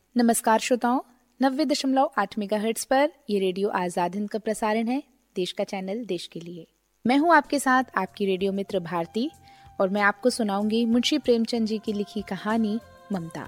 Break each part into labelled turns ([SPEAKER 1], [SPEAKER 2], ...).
[SPEAKER 1] नमस्कार श्रोताओं, 90.8 मेगाहर्ट्ज पर ये रेडियो आजाद हिंद का प्रसारण है। देश का चैनल देश के लिए। मैं हूँ आपके साथ आपकी रेडियो मित्र भारती और मैं आपको सुनाऊंगी मुंशी प्रेमचंद जी की लिखी कहानी ममता।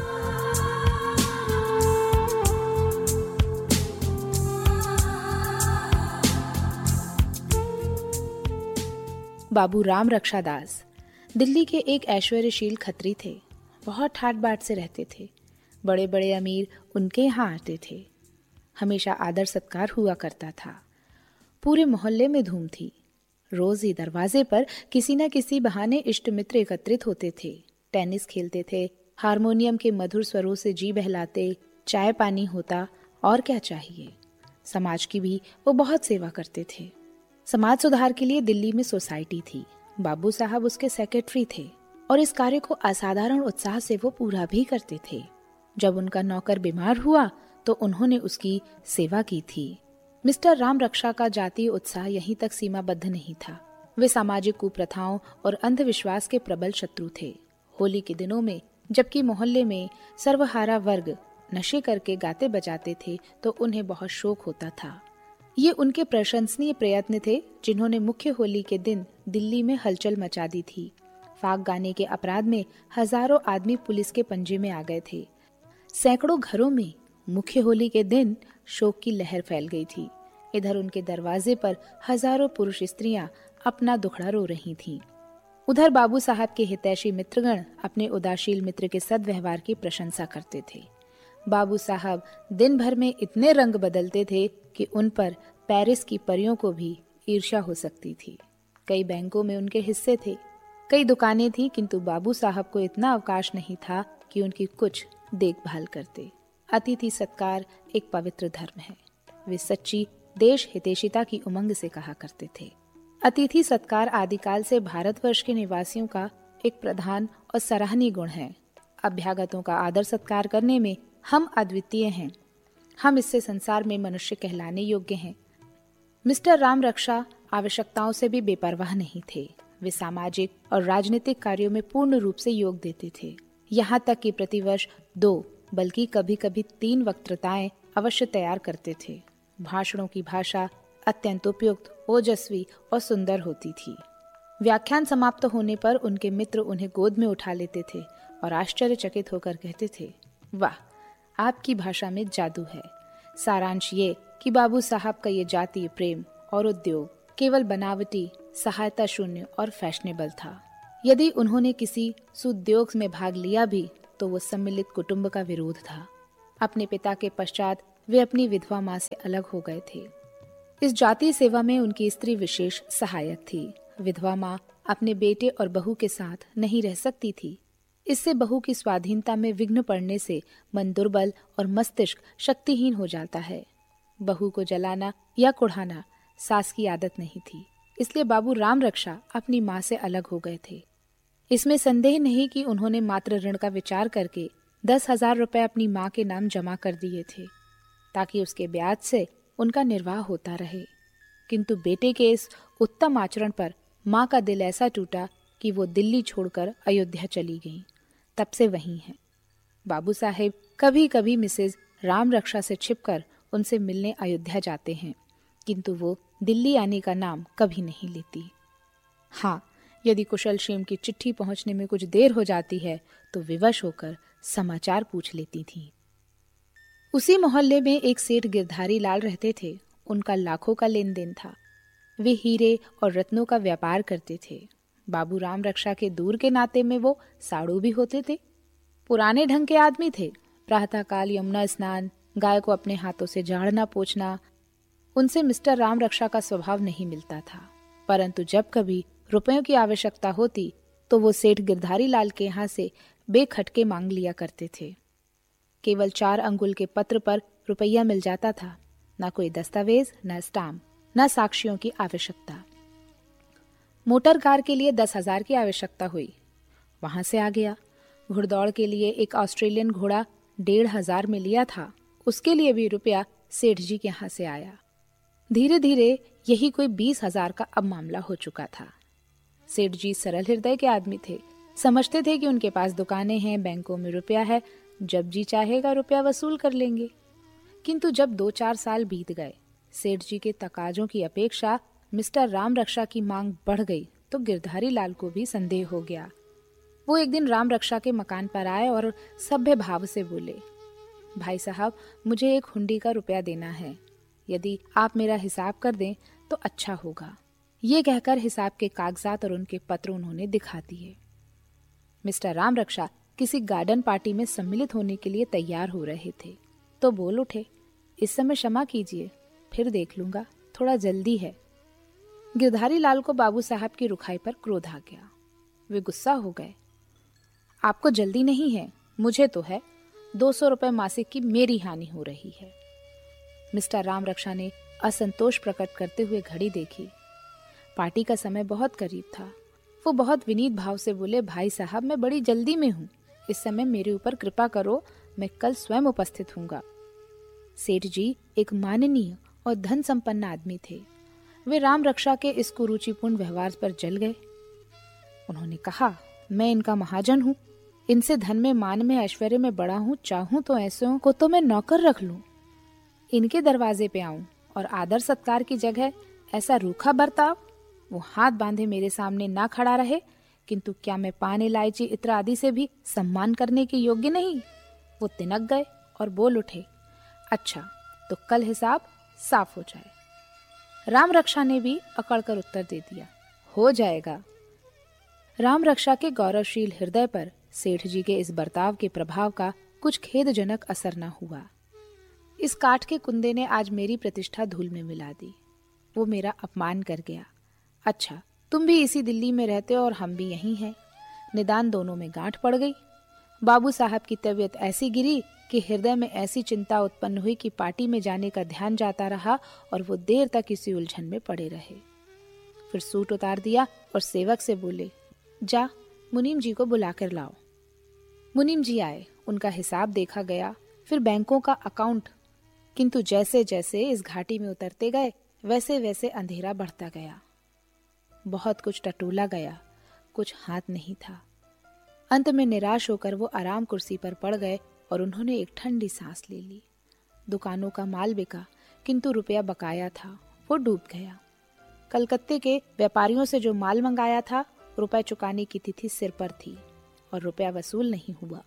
[SPEAKER 1] बाबू राम रक्षा दास दिल्ली के एक ऐश्वर्यशील खत्री थे। बहुत ठाट बाट से रहते थे। बड़े बड़े अमीर उनके यहाँ आते थे। हमेशा आदर सत्कार हुआ करता था। पूरे मोहल्ले में धूम थी। रोज ही दरवाजे पर किसी न किसी बहाने इष्ट मित्र एकत्रित होते थे। टेनिस खेलते थे, हारमोनियम के मधुर स्वरों से जी बहलाते, चाय पानी होता और क्या चाहिए। समाज की भी वो बहुत सेवा करते थे। समाज सुधार के लिए दिल्ली में सोसाइटी थी। बाबू साहब उसके सेक्रेटरी थे और इस कार्य को असाधारण उत्साह से वो पूरा भी करते थे। जब उनका नौकर बीमार हुआ तो उन्होंने उसकी सेवा की थी। मिस्टर राम रक्षा का जातीय उत्साह यहीं तक सीमाबद्ध नहीं था। वे सामाजिक कुप्रथाओं और अंधविश्वास के प्रबल शत्रु थे। होली के दिनों में जबकि मोहल्ले में सर्वहारा वर्ग नशे करके गाते बजाते थे तो उन्हें बहुत शोक होता था। ये उनके प्रशंसनीय प्रयत्न थे जिन्होंने मुख्य होली के दिन दिल्ली में हलचल मचा दी थी। फाग गाने के अपराध में हजारों आदमी पुलिस के पंजे में आ गए थे। सैकड़ों घरों में मुख्य होली के दिन शोक की लहर फैल गई थी। इधर उनके दरवाजे पर हजारों पुरुष स्त्रियां अपना दुखड़ा रो रही थीं। उधर बाबू साहब के हितैषी मित्रगण अपने उदासीन मित्र के सद्व्यवहार की प्रशंसा करते थे। बाबू साहब दिन भर में इतने रंग बदलते थे कि उन पर पेरिस की परियों को भी ईर्ष्या हो सकती थी। कई बैंकों में उनके हिस्से थे, कई दुकानें थी, किंतु बाबू साहब को इतना अवकाश नहीं था कि उनकी कुछ देखभाल करते। अतिथि सत्कार एक पवित्र धर्म है, वे सच्ची देश हितैषिता की उमंग से कहा करते थे। अतिथि सत्कार आदिकाल से भारतवर्ष के निवासियों का एक प्रधान और सराहनीय गुण है। अभ्यागतों का आदर सत्कार करने में हम अद्वितीय हैं। हम इससे संसार में मनुष्य कहलाने योग्य हैं। मिस्टर राम रक्षा आवश्यकताओं से भी बेपरवाह नहीं थे। वे सामाजिक और राजनीतिक कार्यों में पूर्ण रूप से योग देते थे। यहाँ तक कि प्रतिवर्ष 2 बल्कि कभी कभी 3 वक्तृताएं अवश्य तैयार करते थे। भाषणों की भाषा अत्यंत उपयुक्त, ओजस्वी और सुंदर होती थी। व्याख्यान समाप्त होने पर उनके मित्र उन्हें गोद में उठा लेते थे और आश्चर्यचकित होकर कहते थे, वाह, आपकी भाषा में जादू है। सारांश ये कि बाबू साहब का ये जातीय प्रेम और उद्योग केवल बनावटी, सहायता शून्य और फैशनेबल था। यदि उन्होंने किसी सुद्योग में भाग लिया भी तो वो सम्मिलित कुटुंब का विरोध था। अपने पिता के पश्चात वे अपनी विधवा माँ से अलग हो गए थे। इस जातीय सेवा में उनकी स्त्री विशेष सहायक थी। विधवा माँ अपने बेटे और बहू के साथ नहीं रह सकती थी। इससे बहू की स्वाधीनता में विघ्न पड़ने से मन दुर्बल और मस्तिष्क शक्तिहीन हो जाता है। बहू को जलाना या कुढ़ाना सास की आदत नहीं थी। इसलिए बाबू राम रक्षा अपनी माँ से अलग हो गए थे। इसमें संदेह नहीं कि उन्होंने मात्र ऋण का विचार करके 10,000 रुपए अपनी माँ के नाम जमा कर दिए थे ताकि उसके ब्याज से उनका निर्वाह होता रहे। किंतु बेटे के इस उत्तम आचरण पर माँ का दिल ऐसा टूटा कि वो दिल्ली छोड़कर अयोध्या चली गईं। तब से वहीं हैं। बाबू साहेब कभी कभी मिसेज राम रक्षा से छिपकर उनसे मिलने अयोध्या जाते हैं, किंतु वो दिल्ली आने का नाम कभी नहीं लेती। हाँ, यदि कुशल क्षेम की चिट्ठी पहुंचने में कुछ देर हो जाती है तो विवश होकर समाचार पूछ लेती थी। उसी मोहल्ले में एक सेठ गिरधारी लाल रहते थे। उनका लाखों का लेन देन था। वे हीरे और रत्नों का व्यापार करते थे। बाबू राम रक्षा के दूर के नाते में वो साड़ू भी होते थे। पुराने ढंग के आदमी थे। प्रातःकाल यमुना स्नान, गाय को अपने हाथों से झाड़ना पोंछना, उनसे मिस्टर राम रक्षा का स्वभाव नहीं मिलता था। परंतु जब कभी रुपयों की आवश्यकता होती तो वो सेठ गिरधारी लाल के यहाँ से बेखटके मांग लिया करते थे। केवल 4 अंगुल के पत्र पर रुपया मिल जाता था। न कोई दस्तावेज, न स्टाम्प, न साक्ष्यों की आवश्यकता। मोटर कार के लिए 10,000 की आवश्यकता हुई, वहां से आ गया। घुड़दौड़ के लिए एक ऑस्ट्रेलियन घोड़ा 1,500 में लिया था, उसके लिए भी रुपया सेठ जी के यहाँ से आया। धीरे धीरे यही कोई 20,000 का अब मामला हो चुका था। सेठ जी सरल हृदय के आदमी थे। समझते थे कि उनके पास दुकानें हैं, बैंकों में रुपया है, जब जी चाहेगा रुपया वसूल कर लेंगे। किंतु जब 2-4 साल बीत गए, सेठ जी के तकाजों की अपेक्षा मिस्टर राम रक्षा की मांग बढ़ गई तो गिरधारी लाल को भी संदेह हो गया। वो एक दिन राम रक्षा के मकान पर आए और सभ्य भाव से बोले, भाई साहब, मुझे एक हुंडी का रुपया देना है, यदि आप मेरा हिसाब कर दें तो अच्छा होगा। ये कहकर हिसाब के कागजात और उनके पत्र उन्होंने दिखा दिए। मिस्टर राम रक्षा किसी गार्डन पार्टी में सम्मिलित होने के लिए तैयार हो रहे थे तो बोल उठे, इस समय क्षमा कीजिए, फिर देख लूंगा, थोड़ा जल्दी है। गिरधारी लाल को बाबू साहब की रुखाई पर क्रोध आ गया। वे गुस्सा हो गए। आपको जल्दी नहीं है, मुझे तो है। 200 रुपए मासिक की मेरी हानि हो रही है। मिस्टर राम रक्षा ने असंतोष प्रकट करते हुए घड़ी देखी। पार्टी का समय बहुत करीब था। वो बहुत विनीत भाव से बोले, भाई साहब, मैं बड़ी जल्दी में हूँ, इस समय मेरे ऊपर कृपा करो, मैं कल स्वयं उपस्थित हूँगा। सेठ जी एक माननीय और धन संपन्न आदमी थे। वे राम रक्षा के इस कुरुचिपूर्ण व्यवहार पर जल गए। उन्होंने कहा, मैं इनका महाजन हूँ, इनसे धन में, मान में, ऐश्वर्य में बड़ा हूँ, चाहूं तो ऐसों को तो मैं नौकर रख लूं, इनके दरवाजे पे आऊं और आदर सत्कार की जगह ऐसा रूखा बर्ताव। वो हाथ बांधे मेरे सामने ना खड़ा रहे, किंतु क्या मैं पान, इलायची, इत्र आदि से भी सम्मान करने के योग्य नहीं? वो तिनक गए और बोल उठे, अच्छा तो कल हिसाब साफ हो जाए। राम रक्षा ने भी अकड़कर उत्तर दे दिया, हो जाएगा। राम रक्षा के गौरवशील हृदय पर सेठ जी के इस बर्ताव के प्रभाव का कुछ खेदजनक असर न हुआ। इस काठ के कुंदे ने आज मेरी प्रतिष्ठा धूल में मिला दी। वो मेरा अपमान कर गया। अच्छा, तुम भी इसी दिल्ली में रहते हो और हम भी यहीं हैं। निदान दोनों में गांठ पड़ गई। बाबू साहब की तबीयत ऐसी गिरी कि हृदय में ऐसी चिंता उत्पन्न हुई कि पार्टी में जाने का ध्यान जाता रहा और वो देर तक इसी उलझन में पड़े रहे। फिर सूट उतार दिया और सेवक से बोले, जा मुनीम जी को बुला कर लाओ। मुनीम जी आए, उनका हिसाब देखा गया, फिर बैंकों का अकाउंट। किंतु जैसे जैसे इस घाटी में उतरते गए वैसे वैसे अंधेरा बढ़ता गया। बहुत कुछ टटोला गया, कुछ हाथ नहीं था। अंत में निराश होकर वो आराम कुर्सी पर पड़ गए और उन्होंने एक ठंडी सांस ले ली। दुकानों का माल बिका, किंतु रुपया बकाया था, वो डूब गया। कलकत्ते के व्यापारियों से जो माल मंगाया था, रुपए चुकाने की तिथि सिर पर थी और रुपया वसूल नहीं हुआ।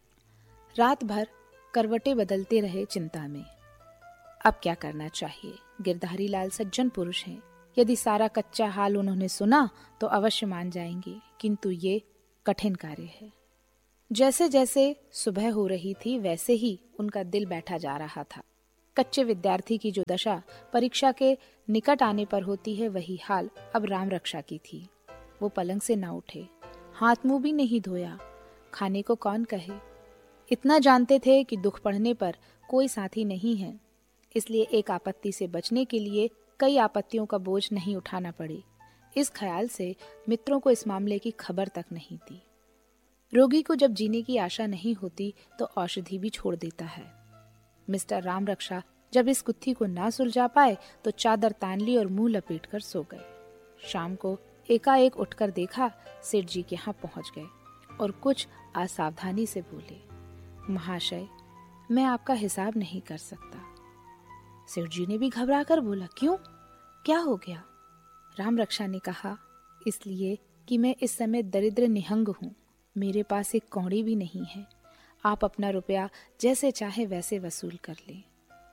[SPEAKER 1] रात भर करवटें बदलते रहे चिंता में। अब क्या करना चाहिए? गिरधारी लाल सज्जन पुरुष हैं, यदि सारा कच्चा हाल उन्होंने सुना तो अवश्य मान जाएंगे, किंतु ये कठिन कार्य है। जैसे जैसे सुबह हो रही थी वैसे ही उनका दिल बैठा जा रहा था। कच्चे विद्यार्थी की जो दशा परीक्षा के निकट आने पर होती है, वही हाल अब राम रक्षा की थी। वो पलंग से ना उठे, हाथ मुंह भी नहीं धोया, खाने को कौन कहे। इतना जानते थे कि दुख पड़ने पर कोई साथी नहीं है, इसलिए एक आपत्ति से बचने के लिए कई आपत्तियों का बोझ नहीं उठाना पड़े, इस ख्याल से मित्रों को इस मामले की खबर तक नहीं थी। रोगी को जब जीने की आशा नहीं होती तो औषधि भी छोड़ देता है। मिस्टर राम रक्षा जब इस गुत्थी को ना सुलझा पाए तो चादर तान ली और मुंह लपेटकर सो गए। शाम को एकाएक उठकर देखा, सेठ जी के यहाँ पहुंच गए और कुछ असावधानी से बोले, महाशय, मैं आपका हिसाब नहीं कर सकता। सेठ जी ने भी घबरा कर बोला, क्यों, क्या हो गया? राम रक्षा ने कहा, इसलिए कि मैं इस समय दरिद्र निहंग हूँ, मेरे पास एक कौड़ी भी नहीं है। आप अपना रुपया जैसे चाहे वैसे वसूल कर लें।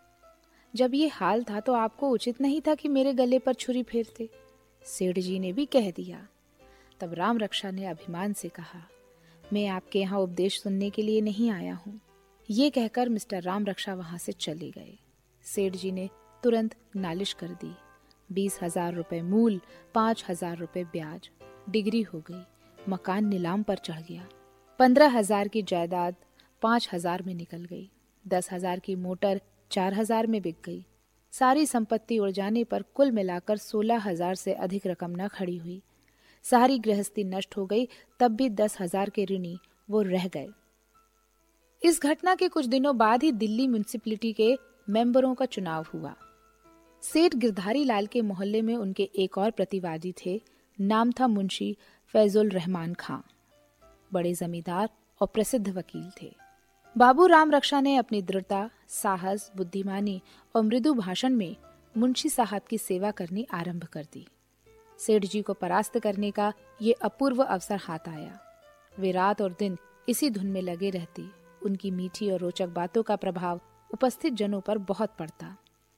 [SPEAKER 1] जब ये हाल था तो आपको उचित नहीं था कि मेरे गले पर छुरी फेरते। सेठ जी ने भी कह दिया। तब राम रक्षा ने अभिमान से कहा, मैं आपके यहाँ उपदेश सुनने के लिए नहीं आया हूँ। ये कहकर मिस्टर राम रक्षा वहां से चले गए। सेठ जी ने तुरंत नालिश कर दी। 20,000 रुपए मूल, 5,000 रुपए ब्याज, डिग्री हो गई, मकान नीलाम पर चढ़ गया। 15,000 की जायदाद 5,000 में निकल गई। 10,000 की मोटर 4,000 में बिक गई। सारी संपत्ति उड़ जाने पर कुल मिलाकर 16,000 से अधिक रकम न खड़ी हुई। सारी गृहस्थी नष्ट हो गई, तब भी 10,000 के ऋणी वो रह गए। इस घटना के कुछ दिनों बाद ही दिल्ली म्युनिसिपैलिटी के मेंबरों का चुनाव हुआ। सेठ गिरधारी लाल के मोहल्ले में उनके एक और प्रतिवादी थे। नाम था मुंशी फैजुल रहमान खां। बड़े जमींदार और प्रसिद्ध वकील थे। बाबू राम रक्षा ने अपनी दृढ़ता, साहस, बुद्धिमानी और मृदु भाषण में मुंशी साहब की सेवा करनी आरंभ कर दी। सेठ जी को परास्त करने का ये अपूर्व अवसर हाथ आया। वे रात और दिन इसी धुन में लगे रहते। उनकी मीठी और रोचक बातों का प्रभाव उपस्थित जनों पर बहुत पड़ता।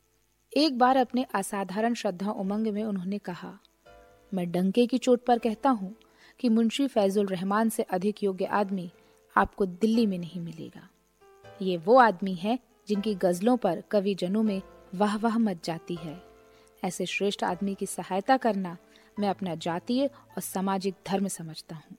[SPEAKER 1] एक बार अपने असाधारण श्रद्धा उमंग में उन्होंने कहा, मैं डंके की चोट पर कहता हूँ कि मुंशी फैजुल रहमान से अधिक योग्य आदमी आपको दिल्ली में नहीं मिलेगा। ये वो आदमी है जिनकी गजलों पर कवि जनों में वाह वाह मच जाती है। ऐसे श्रेष्ठ आदमी की सहायता करना मैं अपना जातीय और सामाजिक धर्म समझता हूँ।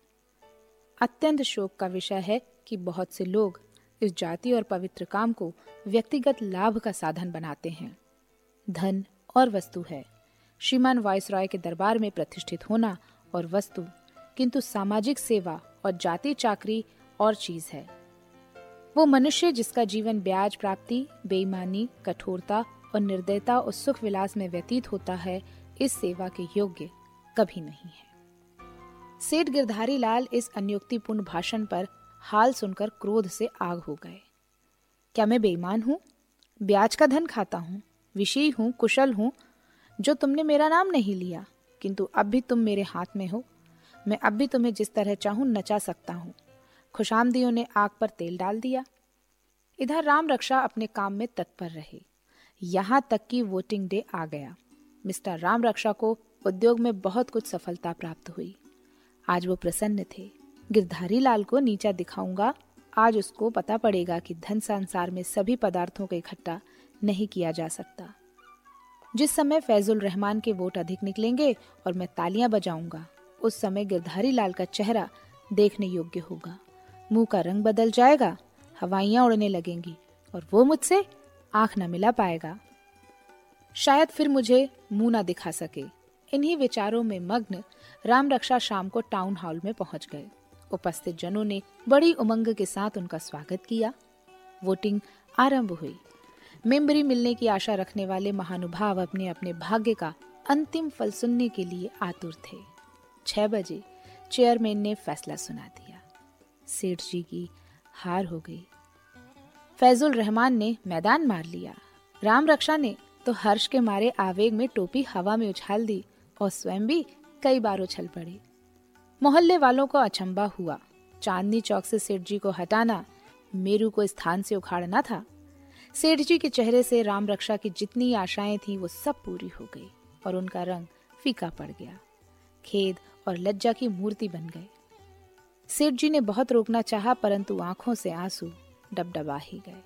[SPEAKER 1] अत्यंत शोक का विषय है कि बहुत से लोग इस जाति और पवित्र काम को व्यक्तिगत लाभ का साधन बनाते हैं। धन और वस्तु है, श्रीमान वायसराय के दरबार में प्रतिष्ठित होना और वस्तु, किंतु सामाजिक सेवा और जाति चाकरी और चीज है। वो मनुष्य जिसका जीवन ब्याज प्राप्ति, बेईमानी, कठोरता और निर्दयता और सुख विलास में व्यतीत होता है, इस सेवा के योग्य कभी नहीं है। सेठ गिरधारी लाल इस अन्योक्तिपूर्ण भाषण पर हाल सुनकर क्रोध से आग हो गए। क्या मैं बेईमान हूँ? ब्याज का धन खाता हूँ, विषयी हूँ, कुशल हूँ, जो तुमने मेरा नाम नहीं लिया, किंतु अब भी तुम मेरे हाथ में हो। मैं अब भी तुम्हें जिस तरह चाहूं नचा सकता हूँ। खुशामदियों ने आग पर तेल डाल दिया। इधर राम रक्षा अपने काम में तत्पर रहे। यहाँ तक कि वोटिंग डे आ गया। मिस्टर राम रक्षा को उद्योग में बहुत कुछ सफलता प्राप्त हुई। आज वो प्रसन्न थे। गिरधारी लाल को नीचा दिखाऊंगा। आज उसको पता पड़ेगा कि धन संसार में सभी पदार्थों को इकट्ठा नहीं किया जा सकता। जिस समय फैजुल रहमान के वोट अधिक निकलेंगे और मैं तालियां बजाऊंगा, उस समय गिरधारी लाल का चेहरा देखने योग्य होगा। मुंह का रंग बदल जाएगा, हवाइयां उड़ने लगेंगी और वो मुझसे आंख न मिला पाएगा। शायद फिर मुझे मुंह न दिखा सके। इन्हीं विचारों में मग्न राम रक्षा शाम को टाउन हॉल में पहुंच गए। उपस्थित जनों ने बड़ी उमंग के साथ उनका स्वागत किया। वोटिंग आरंभ हुई। मेंबरी मिलने की आशा रखने वाले महानुभाव अपने अपने भाग्य का अंतिम फल सुनने के लिए आतुर थे। 6 बजे चेयरमैन ने फैसला सुना दिया। सेठ जी की हार हो गई। फैजुल रहमान ने मैदान मार लिया। राम रक्षा ने तो हर्ष के मारे आवेग में टोपी हवा में उछाल दी और स्वयं भी कई बार उछल पड़े। मोहल्ले वालों को अचंबा हुआ। चांदनी चौक से सेठ जी को हटाना मेरू को स्थान से उखाड़ना था। सेठ जी के चेहरे से राम रक्षा की जितनी आशाएं थी वो सब पूरी हो गई और उनका रंग फीका पड़ गया। खेद और लज्जा की मूर्ति बन गए। सेठ जी ने बहुत रोकना चाहा, परंतु आंखों से आंसू डबडबा ही गए।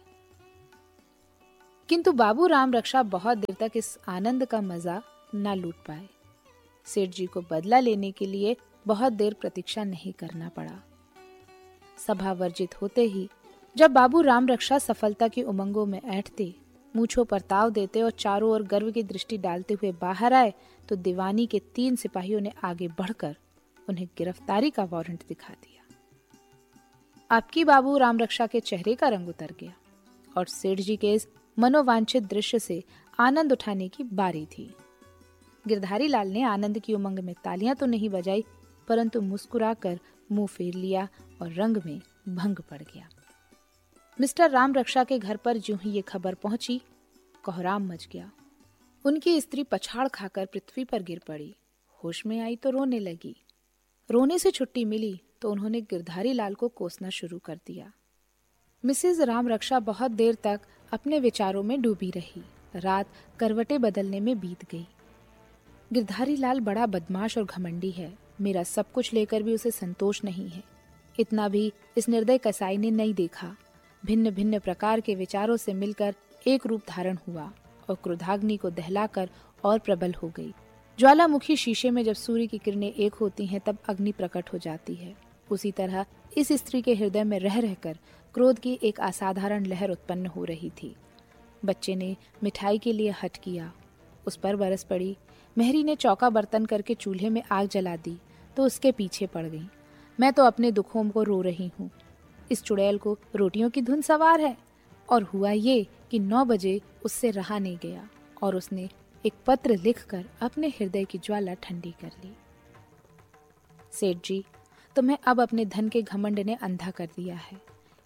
[SPEAKER 1] किंतु बाबू राम रक्षा बहुत देर तक इस आनंद का मजा न लूट पाए। सेठ जी को बदला लेने के लिए बहुत देर प्रतीक्षा नहीं करना पड़ा। सभा वर्जित होते ही जब बाबू राम रक्षा सफलता की उमंगों में ऐंठते, मूंछों पर ताव देते और चारों ओर गर्व की दृष्टि डालते हुए बाहर आए, तो दीवानी के 3 सिपाहियों ने आगे बढ़कर उन्हें गिरफ्तारी का वारंट दिखा दिया। आपकी बाबू राम रक्षा के चेहरे का रंग उतर गया और सेठ जी के इस मनोवांछित दृश्य से आनंद उठाने की बारी थी। गिरधारी लाल ने आनंद की उमंग में तालियां तो नहीं बजाई, परंतु मुस्कुराकर मुंह फेर लिया और रंग में भंग पड़ गया। मिस्टर राम रक्षा के घर पर ज्यों ही ये खबर पहुंची, कोहराम मच गया। उनकी स्त्री पछाड़ खाकर पृथ्वी पर गिर पड़ी। होश में आई तो रोने लगी। रोने से छुट्टी मिली तो उन्होंने गिरधारी लाल को कोसना शुरू कर दिया। मिसेज राम रक्षा बहुत देर तक अपने विचारों में डूबी रही। रात करवटें बदलने में बीत गई। गिरधारी लाल बड़ा बदमाश और घमंडी है। मेरा सब कुछ लेकर भी उसे संतोष नहीं है। इतना भी इस निर्दय कसाई ने नहीं देखा। भिन्न भिन्न प्रकार के विचारों से मिलकर एक रूप धारण हुआ और क्रोधाग्नि को दहलाकर और प्रबल हो गई। ज्वालामुखी शीशे में जब सूर्य की किरणें एक होती हैं, तब अग्नि प्रकट हो जाती है। उसी तरह इस स्त्री के हृदय में रह रहकर क्रोध की एक असाधारण लहर उत्पन्न हो रही थी। बच्चे ने मिठाई के लिए हठ किया, उस पर बरस पड़ी। मेहरी ने चौका बर्तन करके चूल्हे में आग जला दी तो उसके पीछे पड़ गई। मैं तो अपने दुखों को रो रही हूँ। इस चुड़ैल को रोटियों की धुन सवार है। और हुआ ये कि 9 बजे उससे रहा नहीं गया और उसने एक पत्र लिखकर अपने हृदय की ज्वाला ठंडी कर ली। सेठ जी, तुम्हें अब अपने धन के घमंड ने अंधा कर दिया है।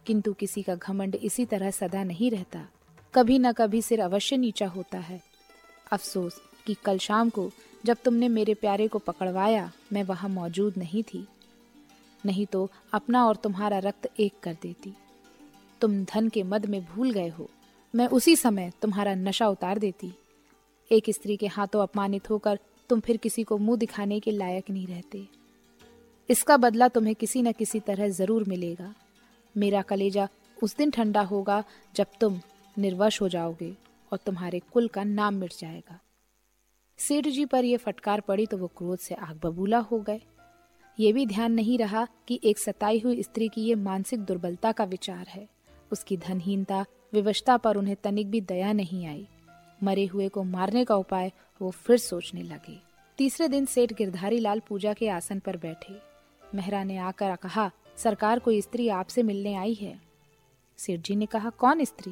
[SPEAKER 1] किंतु किसी का घमंड इसी तरह सदा नहीं रहता, कभी न कभी सिर अवश्य नीचा होता है। अफसोस कि कल शाम को जब तुमने मेरे प्यारे को पकड़वाया मैं वहां मौजूद नहीं थी, नहीं तो अपना और तुम्हारा रक्त एक कर देती। तुम धन के मद में भूल गए हो, मैं उसी समय तुम्हारा नशा उतार देती। एक स्त्री के हाथों अपमानित होकर तुम फिर किसी को मुंह दिखाने के लायक नहीं रहते। इसका बदला तुम्हें किसी न किसी तरह जरूर मिलेगा। मेरा कलेजा उस दिन ठंडा होगा जब तुम निर्वश हो जाओगे और तुम्हारे कुल का नाम मिट जाएगा। सेठ जी पर यह फटकार पड़ी तो वो क्रोध से आग बबूला हो गए। ये भी ध्यान नहीं रहा कि एक सताई हुई स्त्री की ये मानसिक दुर्बलता का विचार है। उसकी धनहीनता, विवशता पर उन्हें तनिक भी दया नहीं आई। मरे हुए को मारने का उपाय वो फिर सोचने लगे। तीसरे दिन सेठ गिरधारी लाल पूजा के आसन पर बैठे। मेहरा ने आकर कहा, सरकार कोई स्त्री आपसे मिलने आई है। सेठ जी ने कहा, कौन स्त्री?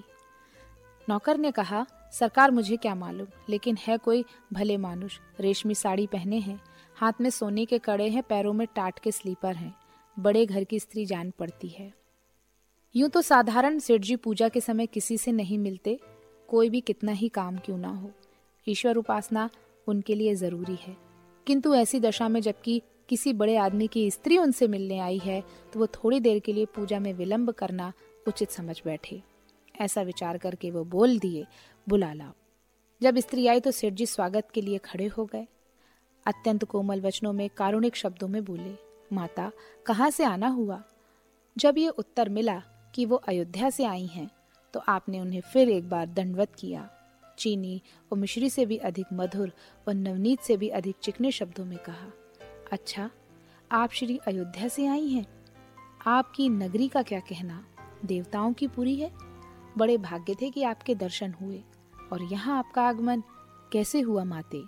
[SPEAKER 1] नौकर ने कहा, सरकार मुझे क्या मालूम, लेकिन है कोई भले मानुष। रेशमी साड़ी पहने हैं, हाथ में सोने के कड़े हैं, पैरों में टाट के स्लीपर हैं। बड़े घर की स्त्री जान पड़ती है। यूं तो साधारण सेठ जी पूजा के समय किसी से नहीं मिलते, कोई भी कितना ही काम क्यों ना हो। ईश्वर उपासना उनके लिए जरूरी है, किंतु ऐसी दशा में जबकि किसी बड़े आदमी की स्त्री उनसे मिलने आई है तो वो थोड़ी देर के लिए पूजा में विलंब करना उचित समझ बैठे। ऐसा विचार करके वो बोल दिए, बुला लाओ। जब स्त्री आई तो सेठ जी स्वागत के लिए खड़े हो गए। अत्यंत कोमल वचनों में, कारुणिक शब्दों में बोले, माता कहाँ से आना हुआ? जब ये उत्तर मिला कि वो अयोध्या से आई हैं तो आपने उन्हें फिर एक बार दंडवत किया। चीनी और मिश्री से भी अधिक मधुर और नवनीत से भी अधिक चिकने शब्दों में कहा, अच्छा आप श्री अयोध्या से आई हैं? आपकी नगरी का क्या कहना, देवताओं की पुरी है। बड़े भाग्य थे कि आपके दर्शन हुए, और यहाँ आपका आगमन कैसे हुआ माते?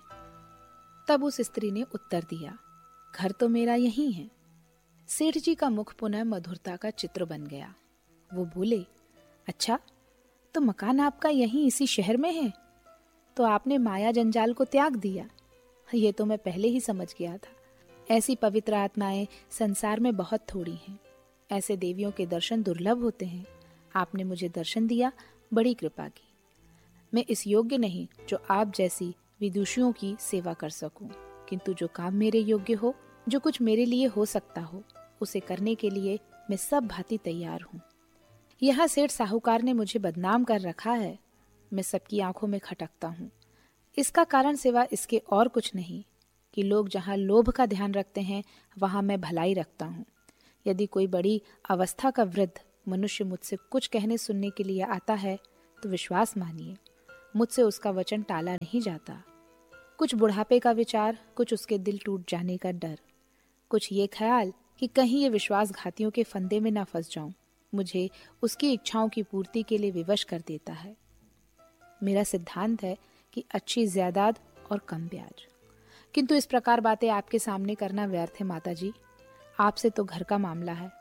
[SPEAKER 1] तब उस स्त्री ने उत्तर दिया, घर तो मेरा यही है। सेठ जी का मुख पुनः मधुरता का चित्र बन गया। वो बोले, अच्छा तो मकान आपका यहीं इसी शहर में है? तो आपने माया जंजाल को त्याग दिया। ये तो मैं पहले ही समझ गया था। ऐसी पवित्र आत्माएं संसार में बहुत थोड़ी हैं। ऐसे देवियों के दर्शन दुर्लभ होते हैं। आपने मुझे दर्शन दिया, बड़ी कृपा की। मैं इस योग्य नहीं जो आप जैसी विदुषियों की सेवा कर सकूं, किंतु जो काम मेरे योग्य हो, जो कुछ मेरे लिए हो सकता हो, उसे करने के लिए मैं सब भांति तैयार हूँ। यहाँ सेठ साहूकार ने मुझे बदनाम कर रखा है। मैं सबकी आंखों में खटकता हूँ। इसका कारण सिवा इसके और कुछ नहीं कि लोग जहाँ लोभ का ध्यान रखते हैं वहाँ मैं भलाई रखता हूँ। यदि कोई बड़ी अवस्था का वृद्ध मनुष्य मुझसे कुछ कहने सुनने के लिए आता है तो विश्वास मानिए, मुझसे उसका वचन टाला नहीं जाता। कुछ बुढ़ापे का विचार, कुछ उसके दिल टूट जाने का डर, कुछ ये ख्याल कि कहीं ये विश्वासघातियों के फंदे में ना फंस जाऊं, मुझे उसकी इच्छाओं की पूर्ति के लिए विवश कर देता है। मेरा सिद्धांत है कि अच्छी ज्यादात और कम ब्याज, किंतु इस प्रकार बातें आपके सामने करना व्यर्थ है माता जी। आपसे तो घर का मामला है।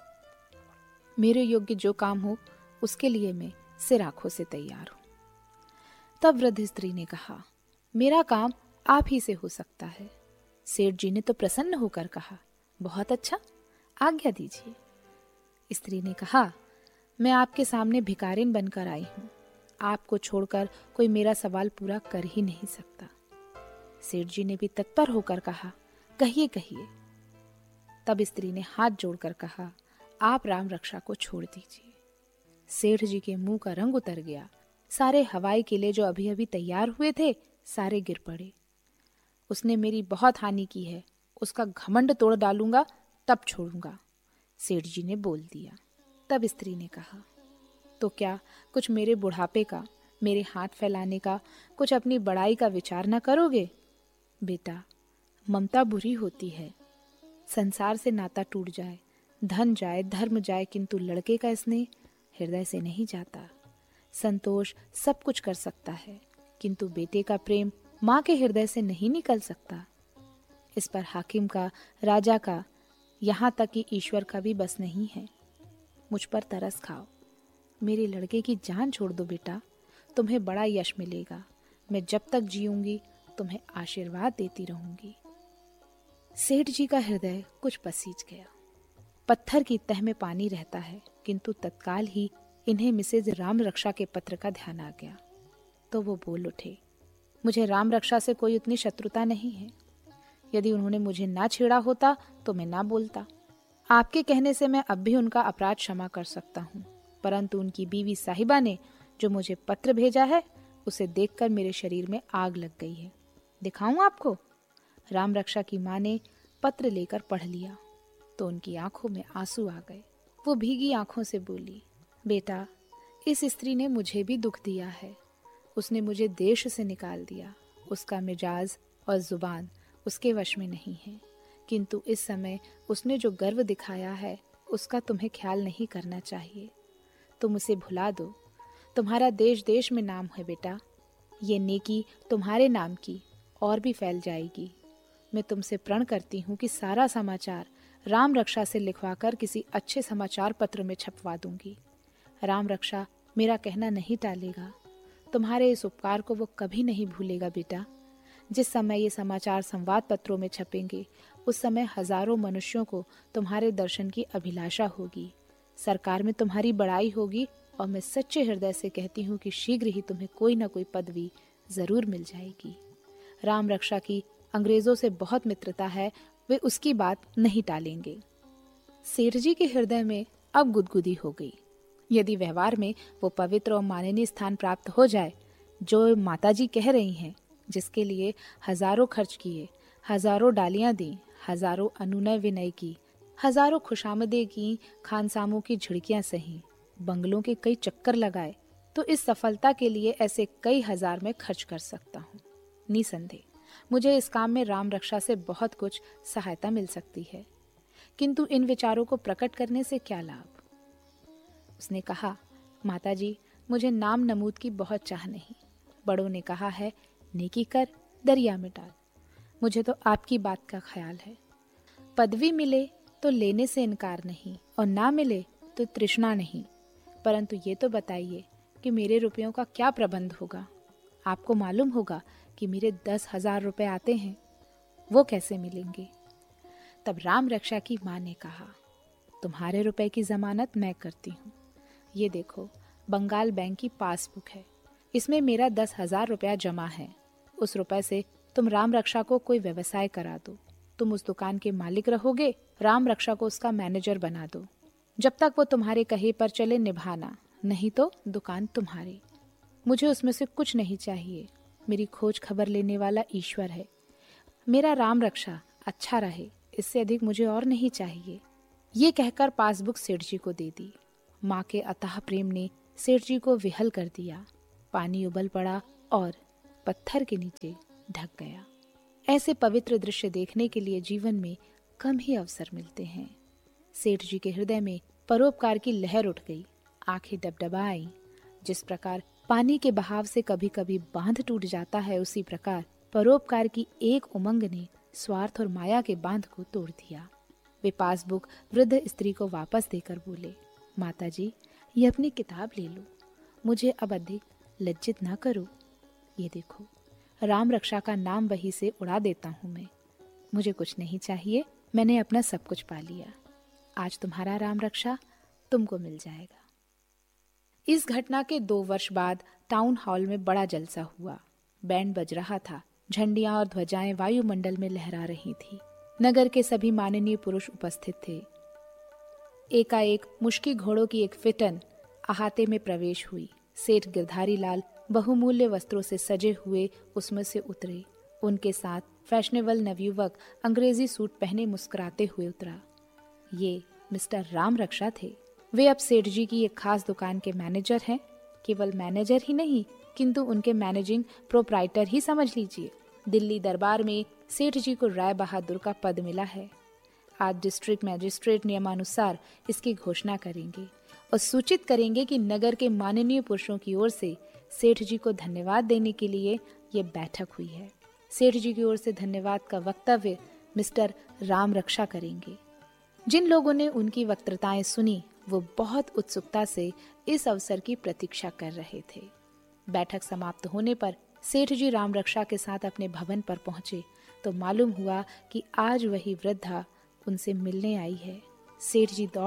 [SPEAKER 1] मेरे योग्य जो काम हो उसके लिए मैं सिर आंखों से तैयार हूं। तब वृद्ध स्त्री ने कहा, मेरा काम आप ही से हो सकता है। सेठ जी ने तो प्रसन्न होकर कहा, बहुत अच्छा, आज्ञा दीजिए। स्त्री ने कहा, मैं आपके सामने भिखारिन बनकर आई हूं। आपको छोड़कर कोई मेरा सवाल पूरा कर ही नहीं सकता। सेठ जी ने भी तत्पर होकर कहा, कहिए कहिए। तब स्त्री ने हाथ जोड़कर कहा, आप राम रक्षा को छोड़ दीजिए। सेठ जी के मुंह का रंग उतर गया। सारे हवाई किले जो अभी अभी तैयार हुए थे सारे गिर पड़े। उसने मेरी बहुत हानि की है, उसका घमंड तोड़ डालूंगा तब छोड़ूंगा, सेठ जी ने बोल दिया। तब स्त्री ने कहा, तो क्या कुछ मेरे बुढ़ापे का, मेरे हाथ फैलाने का, कुछ अपनी बड़ाई का विचार न करोगे? बेटा, ममता बुरी होती है। संसार से नाता टूट जाए, धन जाए, धर्म जाए, किंतु लड़के का स्नेह हृदय से नहीं जाता। संतोष सब कुछ कर सकता है, किंतु बेटे का प्रेम माँ के हृदय से नहीं निकल सकता। इस पर हाकिम का, राजा का, यहाँ तक कि ईश्वर का भी बस नहीं है। मुझ पर तरस खाओ, मेरे लड़के की जान छोड़ दो बेटा, तुम्हें बड़ा यश मिलेगा। मैं जब तक जीऊंगी तुम्हें आशीर्वाद देती रहूंगी। सेठ जी का हृदय कुछ पसीज गया। पत्थर की तह में पानी रहता है, किंतु तत्काल ही इन्हें मिसेज राम रक्षा के पत्र का ध्यान आ गया। तो वो बोल उठे, मुझे राम रक्षा से कोई उतनी शत्रुता नहीं है। यदि उन्होंने मुझे ना छेड़ा होता तो मैं ना बोलता। आपके कहने से मैं अब भी उनका अपराध क्षमा कर सकता हूँ, परंतु उनकी बीवी साहिबा ने जो मुझे पत्र भेजा है उसे देखकर मेरे शरीर में आग लग गई है। दिखाऊं आपको? राम रक्षा की माँ ने पत्र लेकर पढ़ लिया तो उनकी आंखों में आंसू आ गए। वो भीगी आंखों से बोली, बेटा, इस स्त्री ने मुझे भी दुख दिया है। उसने मुझे देश से निकाल दिया। उसका मिजाज और जुबान उसके वश में नहीं है, किंतु इस समय उसने जो गर्व दिखाया है उसका तुम्हें ख्याल नहीं करना चाहिए। तुम उसे भुला दो। तुम्हारा देश देश में नाम है बेटा। ये नेकी तुम्हारे नाम की और भी फैल जाएगी। मैं तुमसे प्रण करती हूँ कि सारा समाचार राम रक्षा से लिखवाकर किसी अच्छे समाचार पत्र में छपवा दूंगी। राम रक्षा मेरा कहना नहीं टालेगा। तुम्हारे इस उपकार को वो कभी नहीं भूलेगा बेटा। जिस समय ये समाचार संवाद पत्रों में छपेंगे उस समय हजारों मनुष्यों को तुम्हारे दर्शन की अभिलाषा होगी। सरकार में तुम्हारी बड़ाई होगी और मैं सच्चे हृदय से कहती हूँ कि शीघ्र ही तुम्हें कोई न कोई पदवी जरूर मिल जाएगी। राम रक्षा की अंग्रेजों से बहुत मित्रता है, वे उसकी बात नहीं टालेंगे। सेठ जी के हृदय में अब गुदगुदी हो गई। यदि व्यवहार में वो पवित्र और माननीय स्थान प्राप्त हो जाए जो माताजी कह रही हैं, जिसके लिए हजारों खर्च किए, हजारों डालियां दी, हजारों अनुनय विनय की, हजारों खुशामदे की, खानसामों की झिड़कियां सही, बंगलों के कई चक्कर लगाए, तो इस सफलता के लिए ऐसे कई हजार में खर्च कर सकता हूँ। निसंदेह मुझे इस काम में राम रक्षा से बहुत कुछ सहायता मिल सकती है, किंतु इन विचारों को प्रकट करने से क्या लाभ? उसने कहा, माताजी, मुझे नाम नमूद की बहुत चाह नहीं। बड़ों ने कहा है, नेकी कर दरिया में डाल। मुझे तो आपकी बात का ख्याल है। पदवी मिले तो लेने से इनकार नहीं और ना मिले तो तृष्णा नहीं, परंतु ये तो बताइए कि मेरे रुपयों का क्या प्रबंध होगा। आपको मालूम होगा कि मेरे 10,000 रुपए आते हैं, वो कैसे मिलेंगे? तब राम रक्षा की माँ ने कहा, तुम्हारे रुपए की जमानत मैं करती हूँ। ये देखो, बंगाल बैंक की पासबुक है, इसमें मेरा 10,000 रुपया जमा है। उस रुपए से तुम राम रक्षा को कोई व्यवसाय करा दो। तुम उस दुकान के मालिक रहोगे, राम रक्षा को उसका मैनेजर बना दो। जब तक वो तुम्हारे कहे पर चले निभाना, नहीं तो दुकान तुम्हारी। मुझे उसमें से कुछ नहीं चाहिए। मेरी खोज खबर लेने वाला ईश्वर है। मेरा राम रक्षा अच्छा रहे, इससे अधिक मुझे और नहीं चाहिए। ये कहकर पासबुक सेठ जी को दे दी। माँ के अथाह प्रेम ने सेठ जी को विहल कर दिया। पानी उबल पड़ा और पत्थर के नीचे ढक गया। ऐसे पवित्र दृश्य देखने के लिए जीवन में कम ही अवसर मिलते हैं। सेठ जी के हृदय में परोपकार की लहर उठ गई। आंखें डबडबा आईं। जिस प्रकार पानी के बहाव से कभी कभी बांध टूट जाता है, उसी प्रकार परोपकार की एक उमंग ने स्वार्थ और माया के बांध को तोड़ दिया। वे पासबुक वृद्ध स्त्री को वापस देकर बोले, माताजी, ये अपनी किताब ले लो। मुझे अब अधिक लज्जित ना करो। ये देखो, राम रक्षा का नाम वही से उड़ा देता हूँ मैं। मुझे कुछ नहीं चाहिए, मैंने अपना सब कुछ पा लिया। आज तुम्हारा राम रक्षा तुमको मिल जाएगा। इस घटना के 2 वर्ष बाद टाउन हॉल में बड़ा जलसा हुआ। बैंड बज रहा था, झंडियां और ध्वजाएं वायुमंडल में लहरा रही थी। नगर के सभी माननीय पुरुष उपस्थित थे। एकाएक मुश्की घोड़ों की एक फिटन अहाते में प्रवेश हुई। सेठ गिरधारी लाल बहुमूल्य वस्त्रों से सजे हुए उसमें से उतरे। उनके साथ फैशनेबल नवयुवक अंग्रेजी सूट पहने मुस्कुराते हुए उतरा। ये मिस्टर राम रक्षा थे। वे अब सेठ जी की एक खास दुकान के मैनेजर हैं। केवल मैनेजर ही नहीं, किंतु उनके मैनेजिंग प्रोप्राइटर ही समझ लीजिए। दिल्ली दरबार में सेठ जी को राय बहादुर का पद मिला है। आज डिस्ट्रिक्ट मैजिस्ट्रेट नियमानुसार इसकी घोषणा करेंगे और सूचित करेंगे कि नगर के माननीय पुरुषों की ओर से सेठ जी को धन्यवाद देने के लिए ये बैठक हुई है। सेठ जी की ओर से धन्यवाद का वक्तव्य मिस्टर राम रक्षा करेंगे। जिन लोगों ने उनकी वक्तृताएं सुनी, वो बहुत उत्सुकता से इस अवसर की प्रतीक्षा कर रहे थे। बैठक समाप्त होने पर सेठ जी राम रक्षा के साथ अपने भवन पर पहुंचे तो मालूम हुआ कि आज वही वृद्धा उनसे मिलने आई है। सेठ जी दौड़कर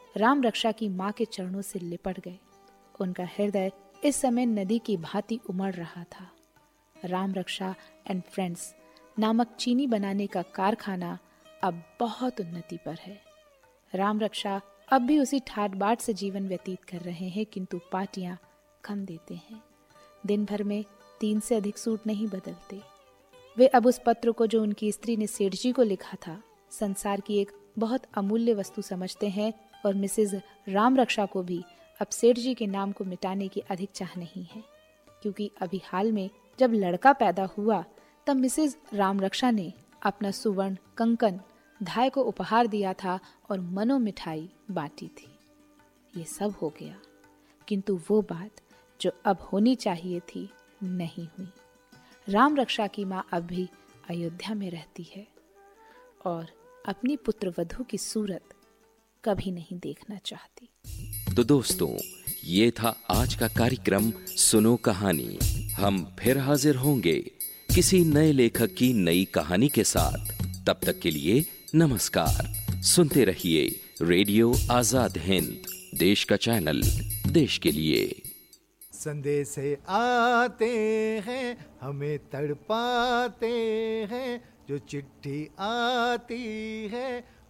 [SPEAKER 1] राम रक्षा की माँ के चरणों से लिपट गए। उनका हृदय इस समय नदी की भांति उमड़ रहा था। राम रक्षा एंड फ्रेंड्स नामक चीनी बनाने का कारखाना अब बहुत उन्नति पर है। राम रक्षा अब भी उसी ठाट बाट से जीवन व्यतीत कर रहे हैं, किंतु पार्टियां कम देते हैं। दिन भर में 3 से अधिक सूट नहीं बदलते। वे अब उस पत्र को जो उनकी स्त्री ने सेठ जी को लिखा था संसार की एक बहुत अमूल्य वस्तु समझते हैं, और मिसेज राम रक्षा को भी अब सेठ जी के नाम को मिटाने की अधिक चाह नहीं है, क्योंकि अभी हाल में जब लड़का पैदा हुआ तब मिसेज राम रक्षा ने अपना सुवर्ण कंकन धाय को उपहार दिया था और मनो मिठाई बांटी थी। ये सब हो गया, किंतु वो बात जो अब होनी चाहिए थी नहीं हुई। राम रक्षा की माँ अब भी अयोध्या में रहती है और अपनी पुत्र वधू की सूरत कभी नहीं देखना चाहती।
[SPEAKER 2] तो दोस्तों, ये था आज का कार्यक्रम सुनो कहानी। हम फिर हाजिर होंगे किसी नए लेखक की नई कहानी के साथ। तब तक के लिए नमस्कार। सुनते रहिए रेडियो आजाद हिंद, देश का चैनल, देश के लिए।
[SPEAKER 3] संदेश आते हैं हमें तड़पाते हैं, जो चिट्ठी आती है